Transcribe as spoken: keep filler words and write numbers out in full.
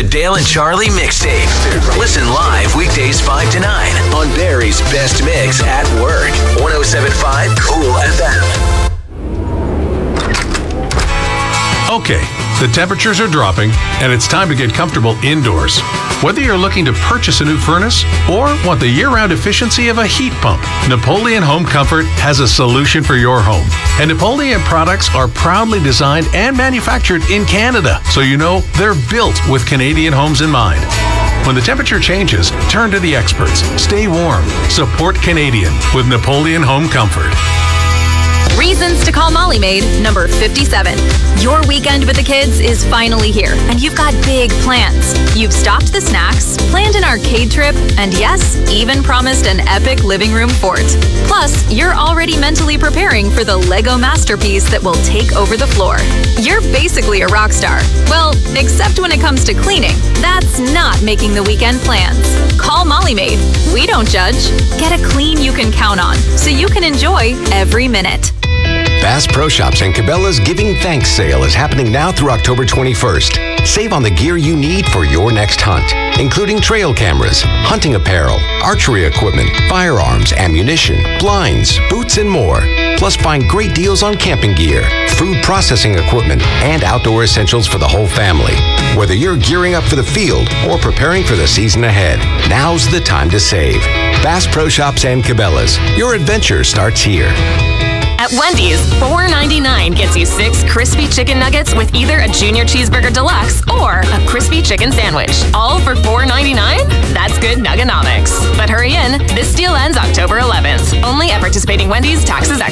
Dale and Charlie mixtape. Listen live weekdays five to nine on Barry's Best Mix at work. one oh seven point five Cool F M. Okay, the temperatures are dropping, and it's time to get comfortable indoors. Whether you're looking to purchase a new furnace or want the year-round efficiency of a heat pump, Napoleon Home Comfort has a solution for your home. And Napoleon products are proudly designed and manufactured in Canada, so you know they're built with Canadian homes in mind. When the temperature changes, turn to the experts. Stay warm. Support Canadian with Napoleon Home Comfort. Reasons to call Molly Maid, number fifty-seven. Your weekend with the kids is finally here, and you've got big plans. You've stocked the snacks, planned an arcade trip, and yes, even promised an epic living room fort. Plus, you're already mentally preparing for the Lego masterpiece that will take over the floor. You're basically a rock star. Well, except when it comes to cleaning. That's not making the weekend plans. Call Molly Maid. We don't judge. Get a clean you can count on, so you can enjoy every minute. Bass Pro Shops and Cabela's Giving Thanks sale is happening now through October twenty-first. Save on the gear you need for your next hunt, including trail cameras, hunting apparel, archery equipment, firearms, ammunition, blinds, boots, and more. Plus, find great deals on camping gear, food processing equipment, and outdoor essentials for the whole family. Whether you're gearing up for the field or preparing for the season ahead, now's the time to save. Bass Pro Shops and Cabela's. Your adventure starts here. At Wendy's, four ninety-nine gets you six crispy chicken nuggets with either a Junior Cheeseburger Deluxe or a crispy chicken sandwich. All for four ninety-nine? That's good nuggenomics. But hurry in, this deal ends October eleventh. Only at participating Wendy's, taxes extra.